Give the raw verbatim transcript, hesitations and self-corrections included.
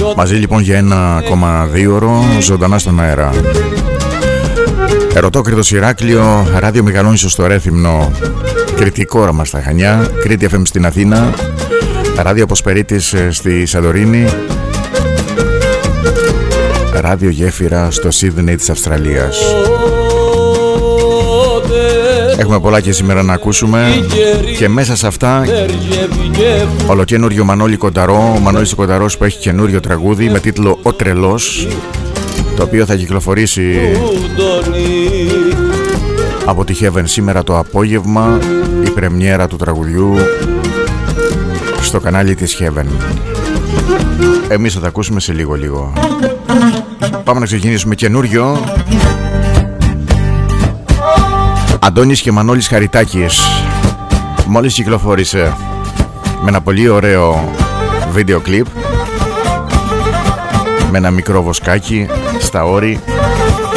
Μαζί λοιπόν για ένα ακόμα δύο ώρο ζωντανά στον αέρα. Ερωτόκριτος Ηράκλειο, ράδιο Μεγαλόνισσο στο Ρέθυμνο, Κρήτη Κόραμα στα Χανιά, Κρήτη εφ εμ στην Αθήνα, ράδιο Αποσπερίτης στη Σαντορίνη, ράδιο Γέφυρα στο Σίδνεϊ της Αυστραλίας. Έχουμε πολλά και σήμερα να ακούσουμε και μέσα σε αυτά ολοκένουργιο Μανώλη Κονταρό. Ο Μανώλης Κονταρός που έχει καινούριο τραγούδι με τίτλο «Ο Τρελός», το οποίο θα κυκλοφορήσει από τη Heaven σήμερα το απόγευμα, η πρεμιέρα του τραγουδιού στο κανάλι της Heaven. Εμείς θα τα ακούσουμε σε λίγο λίγο. Πάμε να ξεκινήσουμε καινούριο. Αντώνης και Μανώλης Χαριτάκης μόλις κυκλοφόρησε με ένα πολύ ωραίο βίντεο κλιπ, με ένα μικρό βοσκάκι στα όρη.